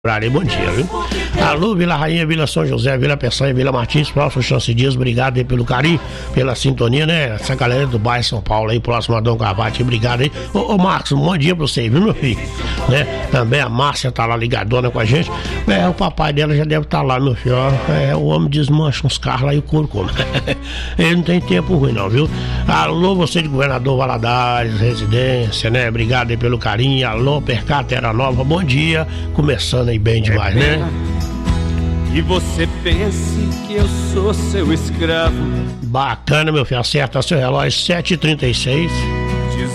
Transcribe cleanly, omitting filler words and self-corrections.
Bom dia, viu? Alô, Vila Rainha, Vila São José, Vila Peçanha, Vila Martins, próximo Chance Dias, obrigado aí pelo carinho, pela sintonia, né? Essa galera do bairro São Paulo aí, próximo a Dom Cavate, obrigado aí. Ô Marcos, um bom dia pra você, viu, meu filho? Né? Também a Márcia tá lá ligadona com a gente. O papai dela já deve estar lá, meu filho. O homem desmancha uns carros lá e o couro come. Ele não tem tempo ruim, não, viu? Alô, você de Governador Valadares, residência, né? Obrigado aí pelo carinho. Alô, Percar Terra Nova, bom dia. Começando aí bem demais, né? E você pense que eu sou seu escravo. Bacana, meu filho. Acerta seu relógio, 7h36.